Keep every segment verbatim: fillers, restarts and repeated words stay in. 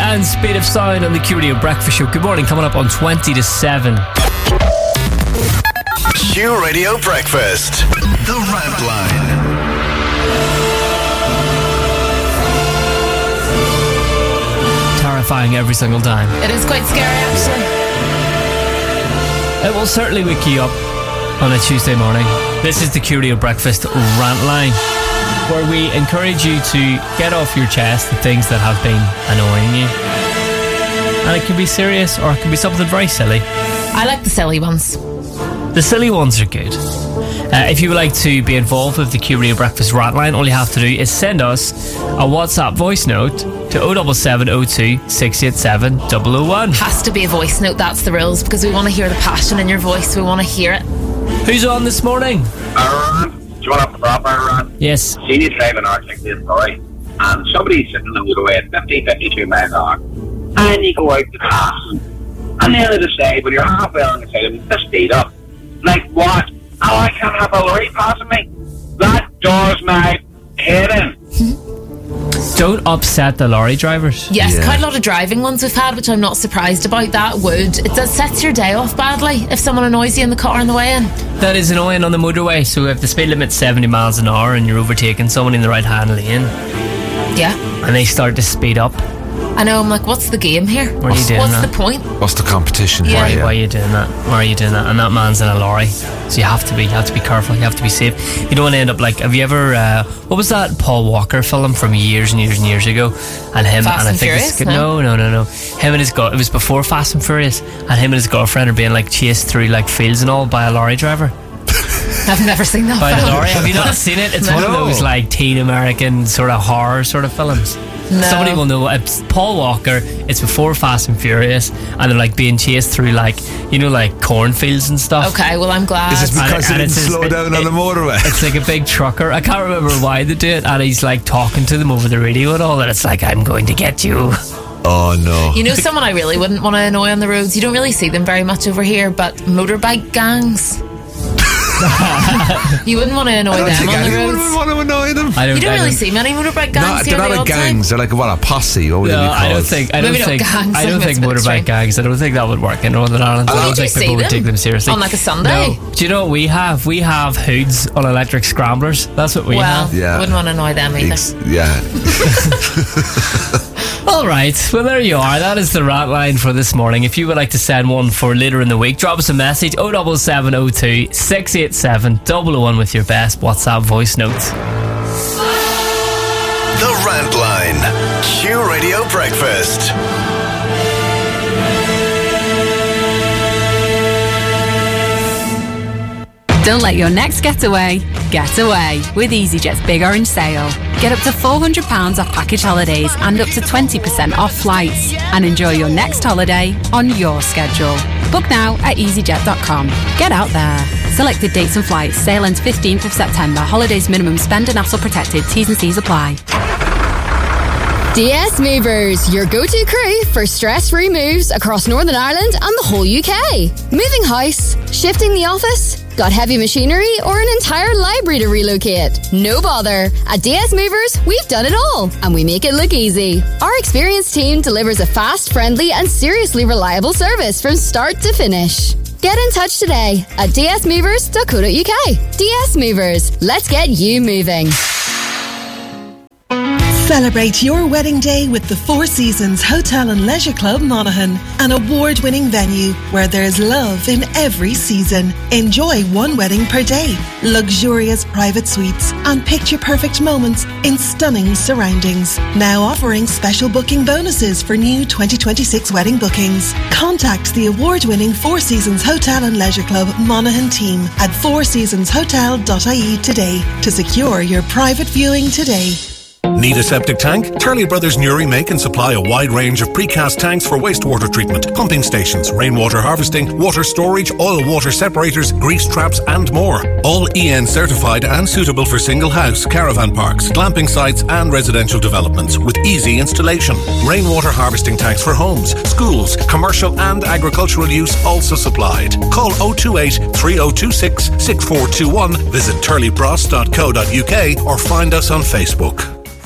and Speed of Sound on the Q Radio Breakfast Show. Good morning, coming up on twenty to seven. Q Radio Breakfast. The Rant Line. Terrifying every single time. It is quite scary, actually. It will certainly wake you up on a Tuesday morning. This is the Q Radio Breakfast Rant Line, where we encourage you to get off your chest the things that have been annoying you. And it can be serious or it can be something very silly. I like the silly ones. The silly ones are good. Uh, if you would like to be involved with the Q Radio Breakfast Rant Line, all you have to do is send us a WhatsApp voice note to oh seven seven oh two, six eight seven, oh oh one. Has to be a voice note, that's the rules, because we want to hear the passion in your voice. We want to hear it. Who's on this morning? Aaron, do you want to have the proper Aaron? Yes. See you driving Arctic this story, and somebody's sitting on the motorway at fifty, fifty-two miles an hour, and you go out to pass them, and then they decide, when you're halfway along the side of them, to speed up. Like what? Oh, I can't have a lorry passing me. That doors my head in. Don't upset the lorry drivers. Yes, Yeah. quite a lot of driving ones we've had, which I'm not surprised about. That would, it does sets your day off badly if someone annoys you in the car on the way in. That is annoying on the motorway. So if the speed limit's seventy miles an hour and you're overtaking someone in the right hand lane Yeah. and they start to speed up, I know, I'm like, what's the game here? What are you doing What's that? the point? What's the competition Yeah. here? why, why are you doing that? Why are you doing that? And that man's in a lorry, so you have to be, you have to be careful. You have to be safe. You don't want to end up like. Have you ever? Uh, what was that Paul Walker film from years and years and years ago? And him Fast and I and think Furious, it's, no, no, no, no. Him and his girl. It was before Fast and Furious, and him and his girlfriend are being like chased through like fields and all by a lorry driver. I've never seen that By the film. lorry. Have you not seen it? It's one of No. those like teen American sort of horror sort of films. No. Somebody will know. It's Paul Walker. It's before Fast and Furious, and they're like being chased through like, you know, like cornfields and stuff. Okay, well, I'm glad. Is this And because it- they and didn't it's- slow it- down it- on the motorway? It's like a big trucker. I can't remember why they do it, and he's like talking to them over the radio and all, and it's like, I'm going to get you. Oh no. You know, someone I really wouldn't want to annoy on the roads. You don't really see them very much over here, but motorbike gangs. You wouldn't want to annoy I don't them think on the anyone roads. would want to annoy them. I don't, You don't I really don't, see many motorbike No, gangs they're here not the a odd gangs. They're like, what, a posse? What would No, they be called? I don't think. I don't Maybe not think. gangs, I don't like think that's a bit motorbike strange. gangs. I don't think that would work in Northern Ireland. I Where don't do you think see people would them? take them seriously. On like a Sunday? No. Do you know what we have? We have hoods on electric scramblers. That's what we Well, have. Yeah. wouldn't want to annoy them either. Ex- yeah. All right. Well, there you are. That is the Rant Line for this morning. If you would like to send one for later in the week, drop us a message oh seven seven oh two, six eight seven, oh oh one with your best WhatsApp voice notes. The Rant Line. Q Radio Breakfast. Don't let your next getaway get away with EasyJet's Big Orange Sale. Get up to four hundred pounds off package holidays and up to twenty percent off flights. And enjoy your next holiday on your schedule. Book now at easyjet dot com. Get out there. Selected dates and flights. Sale ends fifteenth of September. Holidays minimum spend and hassle protected. T's and C's apply. D S Movers, your go-to crew for stress-free moves across Northern Ireland and the whole U K. Moving house, shifting the office, got heavy machinery or an entire library to relocate? No bother. At D S Movers, we've done it all and we make it look easy. Our experienced team delivers a fast, friendly and seriously reliable service from start to finish. Get in touch today at d s movers dot co dot u k. D S Movers, let's get you moving. Celebrate your wedding day with the Four Seasons Hotel and Leisure Club Monaghan, an award-winning venue where there's love in every season. Enjoy one wedding per day, luxurious private suites and picture-perfect moments in stunning surroundings. Now offering special booking bonuses for new twenty twenty-six wedding bookings. Contact the award-winning Four Seasons Hotel and Leisure Club Monaghan team at four seasons hotel dot I E today to secure your private viewing today. Need a septic tank? Turley Brothers Newry make and supply a wide range of precast tanks for wastewater treatment, pumping stations, rainwater harvesting, water storage, oil water separators, grease traps and more. All E N certified and suitable for single house, caravan parks, glamping sites and residential developments with easy installation. Rainwater harvesting tanks for homes, schools, commercial and agricultural use also supplied. Call oh two eight, three oh two six, six four two one, visit turley bros dot co dot u k or find us on Facebook.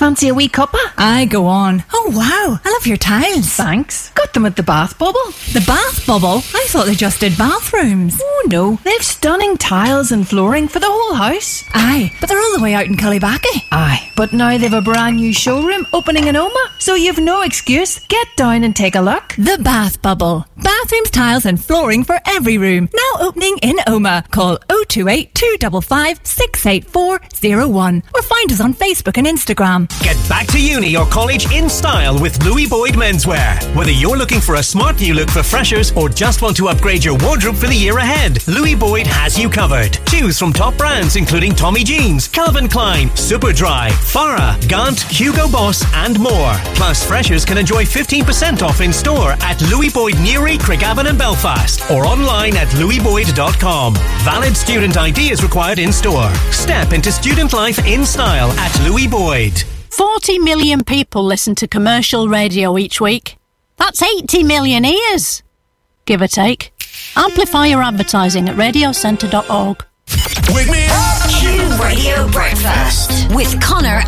Fancy a wee cuppa? Aye, go on. Oh, wow. I love your tiles. Thanks. Got them at the Bath Bubble. The Bath Bubble? I thought they just did bathrooms. Oh, no. They've stunning tiles and flooring for the whole house. Aye, but they're all the way out in Cullybackey. Aye, but now they've a brand new showroom opening in Oma, so you've no excuse. Get down and take a look. The Bath Bubble. Bathrooms, tiles and flooring for every room. Now opening in Oma. Call oh two eight, two five five, six eight four oh one or find us on Facebook and Instagram. Get back to uni or college in style with Louis Boyd Menswear. Whether you're looking for a smart new look for freshers or just want to upgrade your wardrobe for the year ahead, Louis Boyd has you covered. Choose from top brands including Tommy Jeans, Calvin Klein, Superdry, Farah, Gant, Hugo Boss and more. Plus freshers can enjoy fifteen percent off in store at Louis Boyd Newry, Craigavon and Belfast or online at louis boyd dot com. Valid student I D is required in store. Step into student life in style at Louis Boyd. forty million people listen to commercial radio each week. That's eighty million ears, give or take. Amplify your advertising at radio centre dot org. Wake me up! Q Radio Breakfast with Connor